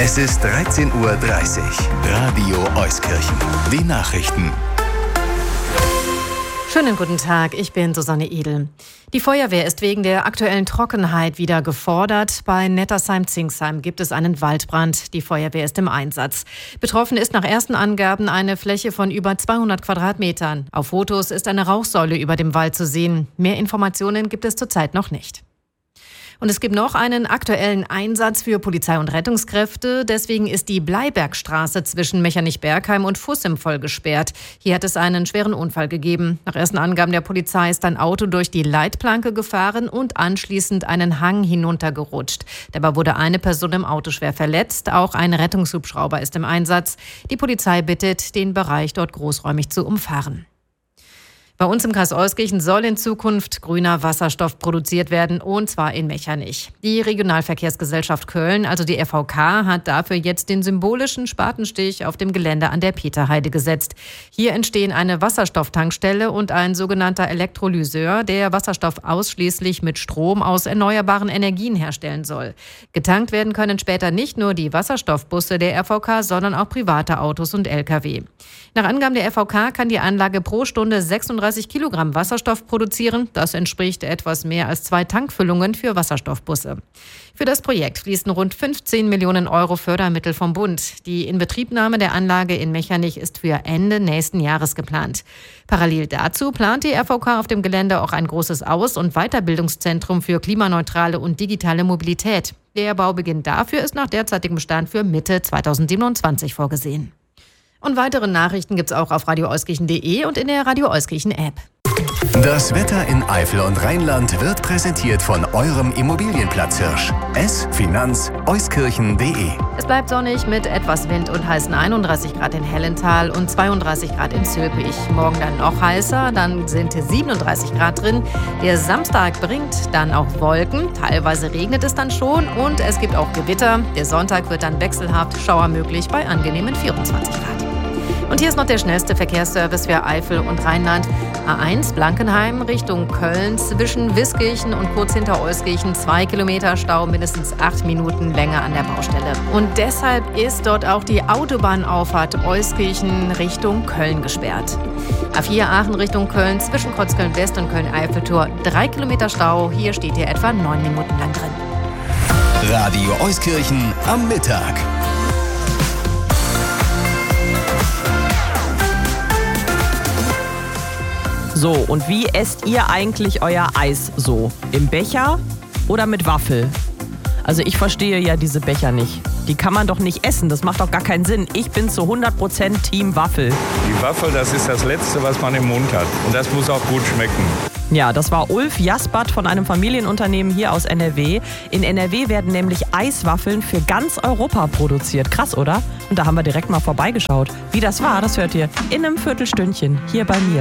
Es ist 13:30 Uhr. Radio Euskirchen. Die Nachrichten. Schönen guten Tag, ich bin Susanne Edel. Die Feuerwehr ist wegen der aktuellen Trockenheit wieder gefordert. Bei Nettersheim-Zingsheim gibt es einen Waldbrand. Die Feuerwehr ist im Einsatz. Betroffen ist nach ersten Angaben eine Fläche von über 200 Quadratmetern. Auf Fotos ist eine Rauchsäule über dem Wald zu sehen. Mehr Informationen gibt es zurzeit noch nicht. Und es gibt noch einen aktuellen Einsatz für Polizei und Rettungskräfte. Deswegen ist die Bleibergstraße zwischen Mechernich-Bergheim und Fussem voll gesperrt. Hier hat es einen schweren Unfall gegeben. Nach ersten Angaben der Polizei ist ein Auto durch die Leitplanke gefahren und anschließend einen Hang hinuntergerutscht. Dabei wurde eine Person im Auto schwer verletzt. Auch ein Rettungshubschrauber ist im Einsatz. Die Polizei bittet, den Bereich dort großräumig zu umfahren. Bei uns im Kreis Euskirchen soll in Zukunft grüner Wasserstoff produziert werden, und zwar in Mechernich. Die Regionalverkehrsgesellschaft Köln, also die RVK, hat dafür jetzt den symbolischen Spatenstich auf dem Gelände an der Peterheide gesetzt. Hier entstehen eine Wasserstofftankstelle und ein sogenannter Elektrolyseur, der Wasserstoff ausschließlich mit Strom aus erneuerbaren Energien herstellen soll. Getankt werden können später nicht nur die Wasserstoffbusse der RVK, sondern auch private Autos und Lkw. Nach Angaben der RVK kann die Anlage pro Stunde 36 Kilogramm Wasserstoff produzieren. Das entspricht etwas mehr als 2 Tankfüllungen für Wasserstoffbusse. Für das Projekt fließen rund 15 Millionen Euro Fördermittel vom Bund. Die Inbetriebnahme der Anlage in Mechernich ist für Ende nächsten Jahres geplant. Parallel dazu plant die RVK auf dem Gelände auch ein großes Aus- und Weiterbildungszentrum für klimaneutrale und digitale Mobilität. Der Baubeginn dafür ist nach derzeitigem Stand für Mitte 2027 vorgesehen. Und weitere Nachrichten gibt's auch auf radioeuskirchen.de und in der Radio Euskirchen App. Das Wetter in Eifel und Rheinland wird präsentiert von eurem Immobilienplatzhirsch. Finanz-euskirchen.de. Es bleibt sonnig mit etwas Wind und heißen 31 Grad in Hellental und 32 Grad in Zülpich. Morgen dann noch heißer, dann sind 37 Grad drin. Der Samstag bringt dann auch Wolken, teilweise regnet es dann schon und es gibt auch Gewitter. Der Sonntag wird dann wechselhaft, Schauer möglich bei angenehmen 24 Grad. Und hier ist noch der schnellste Verkehrsservice für Eifel und Rheinland. A1 Blankenheim Richtung Köln zwischen Wiskirchen und kurz hinter Euskirchen 2 Kilometer Stau, mindestens 8 Minuten länger an der Baustelle. Und deshalb ist dort auch die Autobahnauffahrt Euskirchen Richtung Köln gesperrt. A4 Aachen Richtung Köln zwischen Kreuzköln West und Köln-Eiffeltor 3 Kilometer Stau. Hier steht ihr etwa 9 Minuten lang drin. Radio Euskirchen am Mittag. So, und wie esst ihr eigentlich euer Eis so? Im Becher oder mit Waffel? Also ich verstehe ja diese Becher nicht. Die kann man doch nicht essen, das macht doch gar keinen Sinn. Ich bin zu 100% Team Waffel. Die Waffel, das ist das Letzte, was man im Mund hat. Und das muss auch gut schmecken. Ja, das war Ulf Jaspert von einem Familienunternehmen hier aus NRW. In NRW werden nämlich Eiswaffeln für ganz Europa produziert. Krass, oder? Und da haben wir direkt mal vorbeigeschaut. Wie das war, das hört ihr in einem Viertelstündchen hier bei mir.